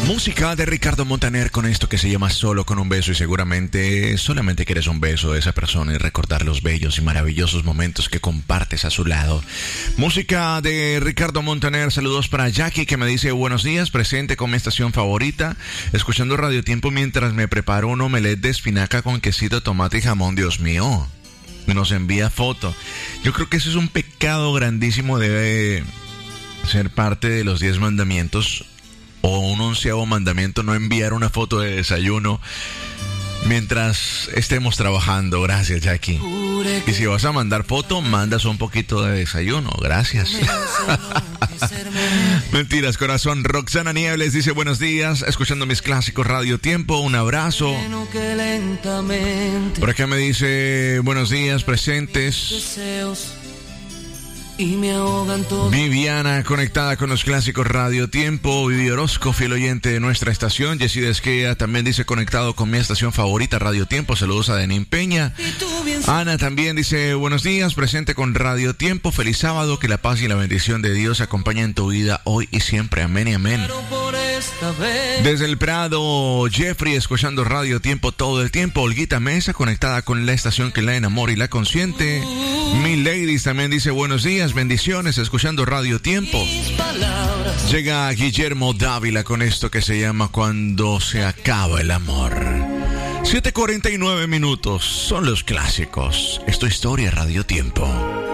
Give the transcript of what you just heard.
Música de Ricardo Montaner con esto que se llama Solo con un beso, y seguramente solamente quieres un beso de esa persona y recordar los bellos y maravillosos momentos que compartes a su lado. Música de Ricardo Montaner. Saludos para Jackie, que me dice buenos días, presente con mi estación favorita, escuchando Radio Tiempo mientras me preparo un omelette de espinaca con quesito, tomate y jamón. Dios mío, nos envía foto. Yo creo que ese es un pecado grandísimo, debe ser parte de los 10 mandamientos o un 11º mandamiento, no enviar una foto de desayuno mientras estemos trabajando. Gracias, Jackie. Y si vas a mandar foto, mandas un poquito de desayuno. Gracias. Mentiras, corazón. Roxana Niebles dice buenos días, escuchando mis clásicos Radio Tiempo. Un abrazo. Por acá me dice buenos días, presentes. Y me ahogan todos. Viviana, conectada con los clásicos Radio Tiempo. Vivi Orozco, fiel oyente de nuestra estación. Jessy Desquea también dice conectado con mi estación favorita, Radio Tiempo. Saludos a Denín Peña. Ana también dice buenos días, presente con Radio Tiempo. Feliz sábado, que la paz y la bendición de Dios acompañen tu vida hoy y siempre. Amén y amén. Desde el Prado, Jeffrey, escuchando Radio Tiempo todo el tiempo. Olguita Mesa, conectada con la estación que la enamora y la consiente. Mi Ladies también dice buenos días, bendiciones, escuchando Radio Tiempo. Llega Guillermo Dávila con esto que se llama Cuando se acaba el amor. 7:49 minutos, son los clásicos. Esto es Historia Radio Tiempo.